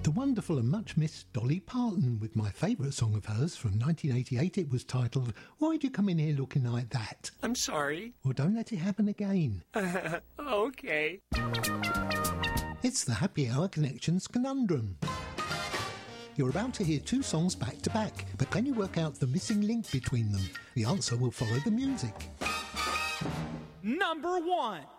The wonderful and much missed Dolly Parton with my favourite song of hers from 1988. It was titled, Why'd You Come In Here Looking Like That? I'm sorry. Well, don't let it happen again. Okay. It's the Happy Hour Connections Conundrum. You're about to hear two songs back to back, but can you work out the missing link between them? The answer will follow the music. Number 1.